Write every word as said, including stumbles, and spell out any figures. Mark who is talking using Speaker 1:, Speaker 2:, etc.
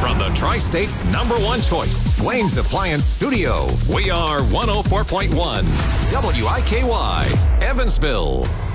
Speaker 1: From the Tri-State's number one choice, Wayne's Appliance Studio, we are one oh four point one W I K Y, Evansville.